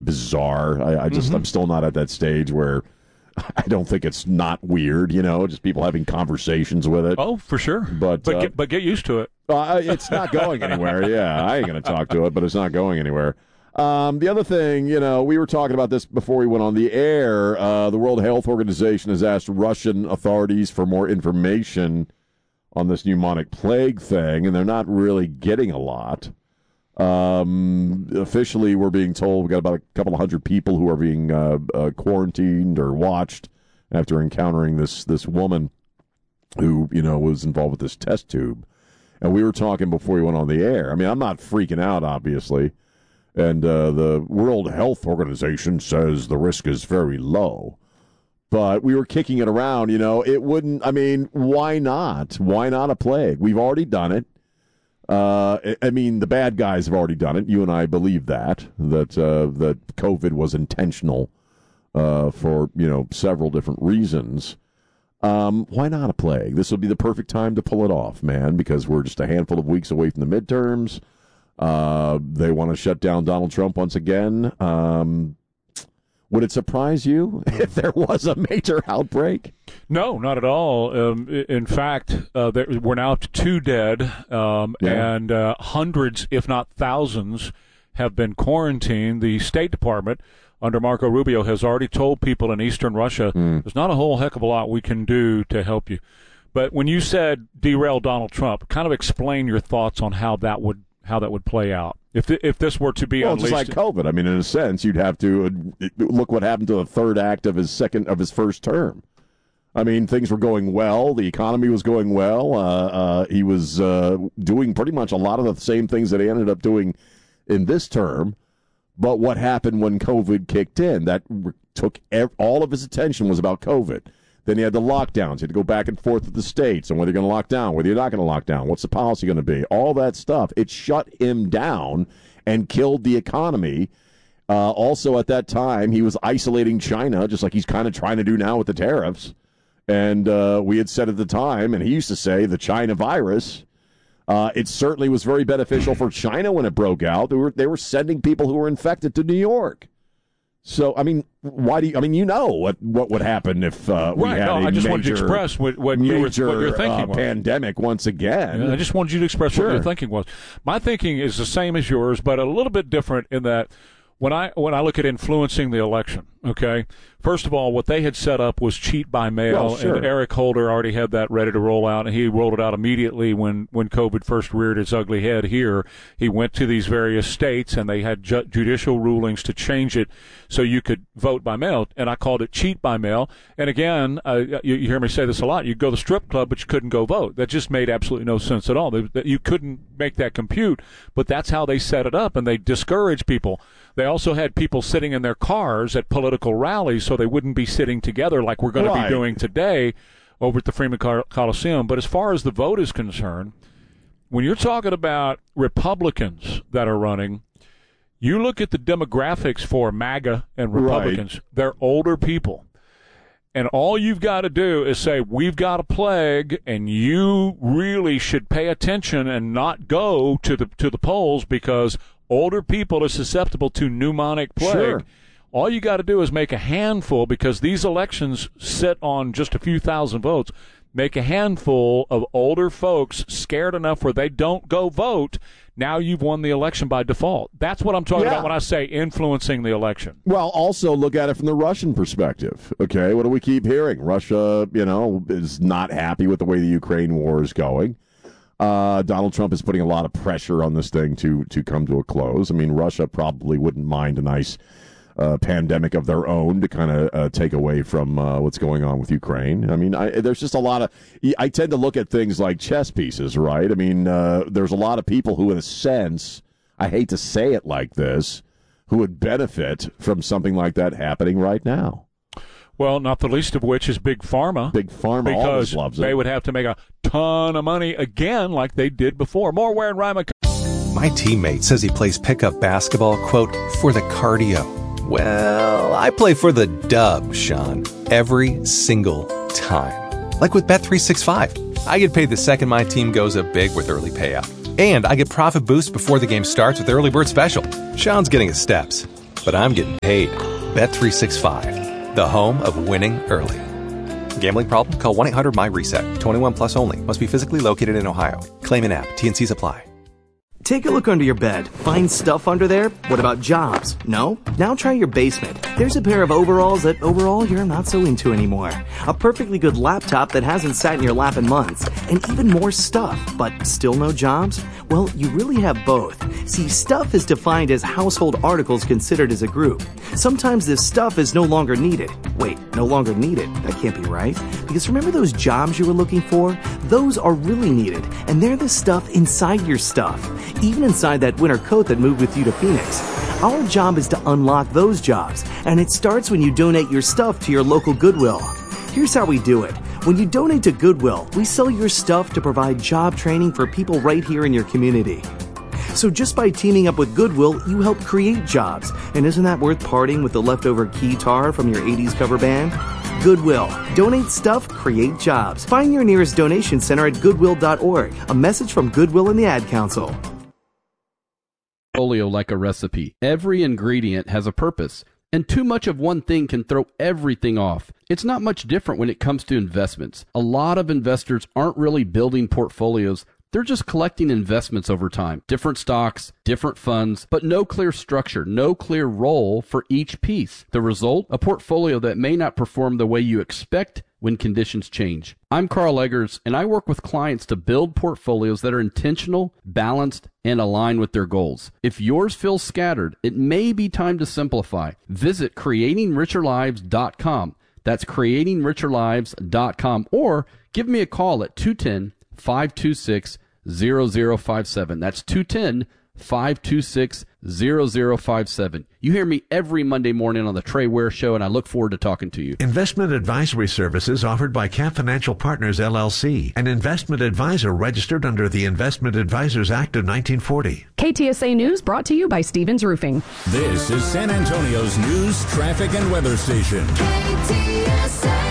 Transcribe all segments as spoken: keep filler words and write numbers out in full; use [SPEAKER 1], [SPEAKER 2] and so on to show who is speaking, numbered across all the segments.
[SPEAKER 1] bizarre. I, I just, mm-hmm. I'm still not at that stage where I don't think it's not weird, you know, just people having conversations with it.
[SPEAKER 2] Oh, for sure.
[SPEAKER 1] But
[SPEAKER 2] but,
[SPEAKER 1] uh,
[SPEAKER 2] get, but get used to it.
[SPEAKER 1] Uh, it's not going anywhere. Yeah, I ain't going to talk to it, but it's not going anywhere. Um, the other thing, you know, we were talking about this before we went on the air. Uh, the World Health Organization has asked Russian authorities for more information on this pneumonic plague thing, and they're not really getting a lot. Um, officially, we're being told we've got about a couple of hundred people who are being uh, uh, quarantined or watched after encountering this this woman who, you know, was involved with this test tube. And we were talking before we went on the air. I mean, I'm not freaking out, obviously. And uh, the World Health Organization says the risk is very low. But we were kicking it around, you know. It wouldn't, I mean, why not? Why not a plague? We've already done it. Uh, I mean, the bad guys have already done it. You and I believe that, that, uh, that COVID was intentional uh, for, you know, several different reasons. Um, why not a plague? This would be the perfect time to pull it off, man, because we're just a handful of weeks away from the midterms. Uh, they want to shut down Donald Trump once again. Um, would it surprise you if there was a major outbreak?
[SPEAKER 2] No, not at all. Um, in fact, uh, there, we're now up to two dead, um, yeah. and uh, hundreds, if not thousands, have been quarantined. The State Department, under Marco Rubio, has already told people in eastern Russia, mm. there's not a whole heck of a lot we can do to help you. But when you said derail Donald Trump, kind of explain your thoughts on how that would how that would play out. If th- if this were to be
[SPEAKER 1] well,
[SPEAKER 2] unleashed.
[SPEAKER 1] Just like COVID. I mean, in a sense, you'd have to uh, look what happened to the third act of his second of his first term. I mean, things were going well. The economy was going well. Uh, uh, he was uh, doing pretty much a lot of the same things that he ended up doing in this term. But what happened when COVID kicked in? That took ev- all of his attention was about COVID. Then he had the lockdowns. He had to go back and forth with the states on whether you're going to lock down, whether you're not going to lock down, what's the policy going to be, all that stuff. It shut him down and killed the economy. Uh, also, at that time, he was isolating China, just like he's kind of trying to do now with the tariffs. And uh, we had said at the time, and he used to say, the China virus, uh, it certainly was very beneficial for China when it broke out. They were, they were sending people who were infected to New York. So, I mean, why do you, I mean, you know what, what would happen if uh, we
[SPEAKER 2] right,
[SPEAKER 1] had
[SPEAKER 2] no,
[SPEAKER 1] a
[SPEAKER 2] I just
[SPEAKER 1] major,
[SPEAKER 2] wanted to express what, what,
[SPEAKER 1] major,
[SPEAKER 2] you were, what your thinking
[SPEAKER 1] uh,
[SPEAKER 2] was.
[SPEAKER 1] pandemic once again.
[SPEAKER 2] Yeah, I just wanted you to express
[SPEAKER 1] sure.
[SPEAKER 2] what your thinking was. My thinking is the same as yours, but a little bit different in that when I when I look at influencing the election, okay, first of all, what they had set up was cheat by mail,
[SPEAKER 1] well, sure.
[SPEAKER 2] and Eric Holder already had that ready to roll out, and he rolled it out immediately when, when COVID first reared its ugly head here. He went to these various states, and they had ju- judicial rulings to change it so you could vote by mail, and I called it cheat by mail. And again, uh, you, you hear me say this a lot, you go to the strip club, but you couldn't go vote. That just made absolutely no sense at all. They, that you couldn't make that compute, but that's how they set it up, and they discourage people. They also had people sitting in their cars at political rallies so they wouldn't be sitting together like we're going right. to be doing today over at the Freeman Coliseum. But as far as the vote is concerned, when you're talking about Republicans that are running, you look at the demographics for MAGA and Republicans, right. they're older people. And all you've got to do is say, we've got a plague, and you really should pay attention and not go to the to the polls because older people are susceptible to pneumonic plague.
[SPEAKER 1] Sure.
[SPEAKER 2] All you got to do is make a handful, because these elections sit on just a few thousand votes, make a handful of older folks scared enough where they don't go vote. Now you've won the election by default. That's what I'm talking yeah. about when I say influencing the election.
[SPEAKER 1] Well, also look at it from the Russian perspective. Okay, what do we keep hearing? Russia, you know, is not happy with the way the Ukraine war is going. Uh, Donald Trump is putting a lot of pressure on this thing to to come to a close. I mean, Russia probably wouldn't mind a nice uh, pandemic of their own to kind of uh, take away from uh, what's going on with Ukraine. I mean, I, there's just a lot of – I tend to look at things like chess pieces, right? I mean, uh, there's a lot of people who, in a sense, I hate to say it like this, who would benefit from something like that happening right now.
[SPEAKER 2] Well, not the least of which is Big Pharma.
[SPEAKER 1] Big Pharma
[SPEAKER 2] because
[SPEAKER 1] always loves it.
[SPEAKER 2] They would have to make a ton of money again like they did before. More Ware and Ryman.
[SPEAKER 3] My teammate says he plays pickup basketball, quote, for the cardio. Well, I play for the dub, Sean, every single time. Like with Bet three sixty-five. I get paid the second my team goes up big with early payout. And I get profit boost before the game starts with Early Bird Special. Sean's getting his steps. but I'm getting paid. Bet three sixty-five, the home of winning early. Gambling problem? Call one eight hundred M Y reset. twenty-one plus only. Must be physically located in Ohio. Claim an app. T N Cs apply.
[SPEAKER 4] Take a look under your bed. Find stuff under there? What about jobs? No? Now try your basement. There's a pair of overalls that overall you're not so into anymore. A perfectly good laptop that hasn't sat in your lap in months. And even more stuff, but still no jobs? Well, you really have both. See, stuff is defined as household articles considered as a group. Sometimes this stuff is no longer needed. Wait, no longer needed? That can't be right. Because remember those jobs you were looking for? Those are really needed, and they're the stuff inside your stuff. Even inside that winter coat that moved with you to Phoenix. Our job is to unlock those jobs, and it starts when you donate your stuff to your local Goodwill. Here's how we do it. When you donate to Goodwill, we sell your stuff to provide job training for people right here in your community. So just by teaming up with Goodwill, you help create jobs. And isn't that worth parting with the leftover guitar from your eighties cover band? Goodwill. Donate stuff, create jobs. Find your nearest donation center at goodwill dot org. A message from Goodwill and the Ad Council.
[SPEAKER 5] Portfolio like a recipe. Every ingredient has a purpose, and too much of one thing can throw everything off. It's not much different when it comes to investments. A lot of investors aren't really building portfolios. They're just collecting investments over time. Different stocks, different funds, but no clear structure, no clear role for each piece. The result? A portfolio that may not perform the way you expect when conditions change. I'm Carl Eggers, and I work with clients to build portfolios that are intentional, balanced, and aligned with their goals. If yours feels scattered, it may be time to simplify. Visit creating richer lives dot com. That's creating richer lives dot com, or give me a call at two one zero, five two six, zero zero five seven. That's two one zero, five two six, zero zero five seven. You hear me every Monday morning on the Trey Ware Show, and I look forward to talking to you.
[SPEAKER 6] Investment advisory services offered by Camp Financial Partners, L L C, an investment advisor registered under the Investment Advisors Act of nineteen forty.
[SPEAKER 7] K T S A News brought to you by Stevens Roofing.
[SPEAKER 8] This is San Antonio's news, traffic, and weather station. K T S A.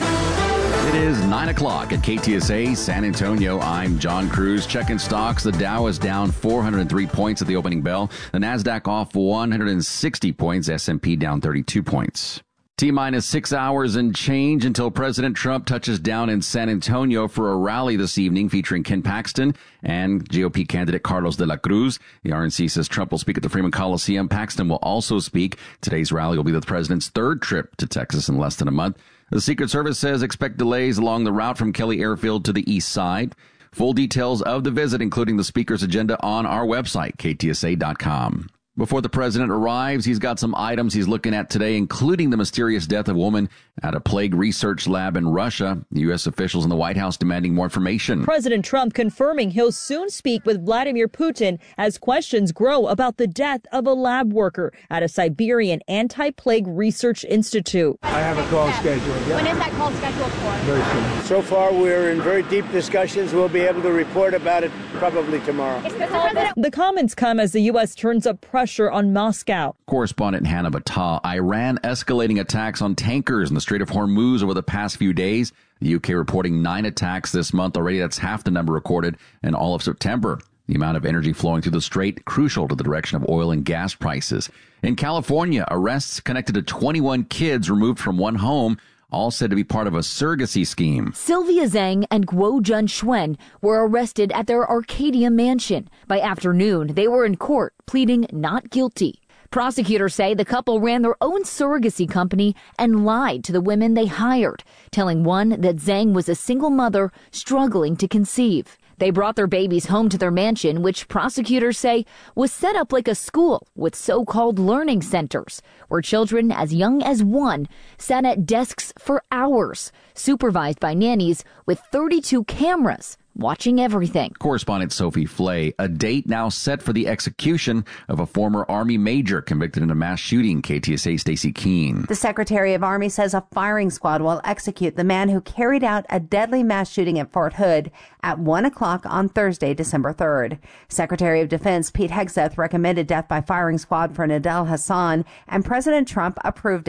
[SPEAKER 9] It is nine o'clock at K T S A San Antonio. I'm John Cruz. Checking stocks. The Dow is down four hundred three points at the opening bell. The NASDAQ off one hundred sixty points. S and P down thirty-two points. T-minus six hours and change until President Trump touches down in San Antonio for a rally this evening featuring Ken Paxton and G O P candidate Carlos de la Cruz. The R N C says Trump will speak at the Freeman Coliseum. Paxton will also speak. Today's rally will be the president's third trip to Texas in less than a month. The Secret Service says expect delays along the route from Kelly Airfield to the east side. Full details of the visit, including the speaker's agenda, on our website, K T S A dot com. Before the president arrives, he's got some items he's looking at today, including the mysterious death of a woman at a plague research lab in Russia. U S officials in the White House demanding more information.
[SPEAKER 10] President Trump confirming he'll soon speak with Vladimir Putin as questions grow about the death of a lab worker at a Siberian anti-plague research institute.
[SPEAKER 11] I have a call scheduled. Yeah.
[SPEAKER 12] When is that call scheduled for?
[SPEAKER 11] Very soon. So far, we're in very deep discussions. We'll be able to report about it probably tomorrow.
[SPEAKER 10] The comments come as the U S turns up pressure on Moscow.
[SPEAKER 9] Correspondent Hannah Batal. Iran escalating attacks on tankers in the Strait of Hormuz over the past few days. The U K reporting nine attacks this month already. That's half the number recorded in all of September. The amount of energy flowing through the strait crucial to the direction of oil and gas prices. In California, arrests connected to twenty-one kids removed from one home, all said to be part of a surrogacy scheme.
[SPEAKER 13] Sylvia Zhang and Guo Jun Xuan were arrested at their Arcadia mansion. By afternoon, they were in court pleading not guilty. Prosecutors say the couple ran their own surrogacy company and lied to the women they hired, telling one that Zhang was a single mother struggling to conceive. They brought their babies home to their mansion, which prosecutors say was set up like a school with so-called learning centers, where children as young as one sat at desks for hours, supervised by nannies with thirty-two cameras watching everything.
[SPEAKER 9] Correspondent Sophie Flay. A date now set for the execution of a former Army major convicted in a mass shooting. K T S A Stacey Keene.
[SPEAKER 14] The Secretary of Army says a firing squad will execute the man who carried out a deadly mass shooting at Fort Hood at one o'clock on Thursday, December third. Secretary of Defense Pete Hegseth recommended death by firing squad for Nadel Hassan, and President Trump approved it.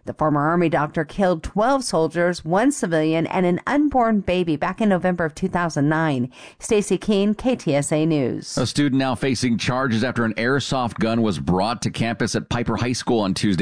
[SPEAKER 14] The former Army doctor killed twelve soldiers, one civilian, and an unborn baby back in November of two thousand nine. Stacey Keene, K T S A News.
[SPEAKER 9] A student now facing charges after an airsoft gun was brought to campus at Piper High School on Tuesday.